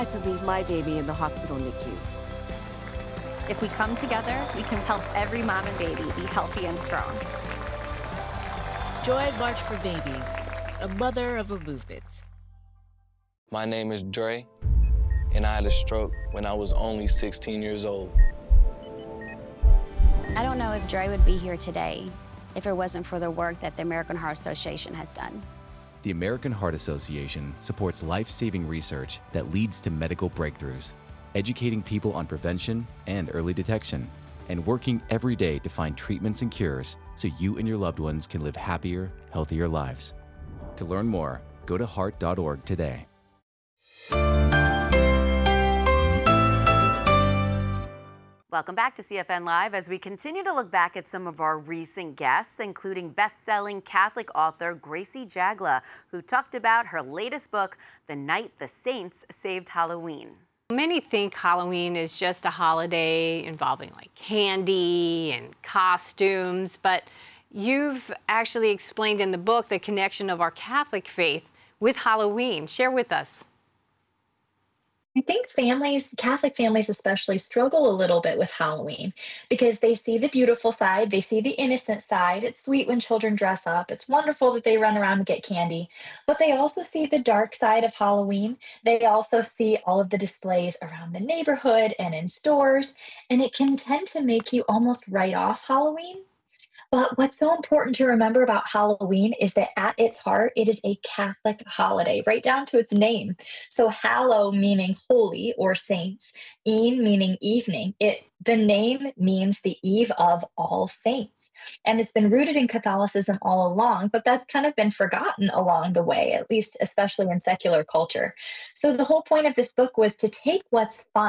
had to leave my baby in the hospital NICU. If we come together, we can help every mom and baby be healthy and strong. Join March for Babies, a mother of a movement. My name is Dre, and I had a stroke when I was only 16 years old. I don't know if Dre would be here today if it wasn't for the work that the American Heart Association has done. The American Heart Association supports life-saving research that leads to medical breakthroughs, educating people on prevention and early detection, and working every day to find treatments and cures so you and your loved ones can live happier, healthier lives. To learn more, go to heart.org today. Welcome back to CFN Live as we continue to look back at some of our recent guests, including best-selling Catholic author Gracie Jagla, who talked about her latest book, The Night the Saints Saved Halloween. Many think Halloween is just a holiday involving like candy and costumes, but you've actually explained in the book the connection of our Catholic faith with Halloween. Share with us. I think families, Catholic families especially, struggle a little bit with Halloween because they see the beautiful side, they see the innocent side. It's sweet when children dress up. It's wonderful that they run around and get candy. But they also see the dark side of Halloween. They also see all of the displays around the neighborhood and in stores. And it can tend to make you almost write off Halloween. But what's so important to remember about Halloween is that at its heart, it is a Catholic holiday, right down to its name. So hallow meaning holy or saints, een meaning evening. The name means the eve of All Saints. And it's been rooted in Catholicism all along, but that's kind of been forgotten along the way, at least especially in secular culture. So the whole point of this book was to take what's fun